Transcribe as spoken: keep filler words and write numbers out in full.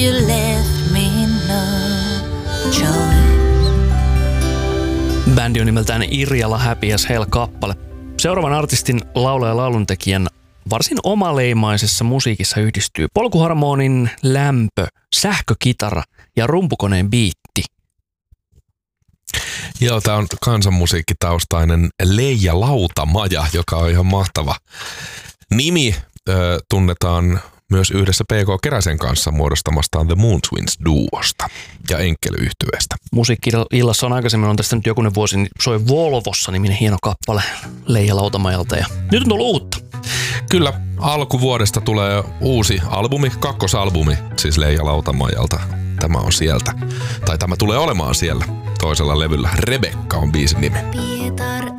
you left me no choice. Bändi on nimeltään Irjala Happy as Hell-kappale. Seuraavan artistin laulaja ja lauluntekijän varsin omaleimaisessa musiikissa yhdistyy polkuharmonin lämpö, sähkökitara ja rumpukoneen biitti. Joo, tää on kansanmusiikkitaustainen Leija Lautamaja, joka on ihan mahtava nimi. Ö, tunnetaan myös yhdessä P K Keräsen kanssa muodostamastaan The Moon Twins-duosta ja Enkkely-yhtyeestä. Musiikki-illassa on aikaisemmin, on tästä nyt jokunen vuosi, niin soi Volvossa niminen hieno kappale Leija Lautamajalta ja nyt on tullut uutta. Kyllä, alkuvuodesta tulee uusi albumi, kakkosalbumi, siis Leija Lautamajalta. Tämä on sieltä, tai tämä tulee olemaan siellä toisella levyllä. Rebekka on biisin nimi. Pietar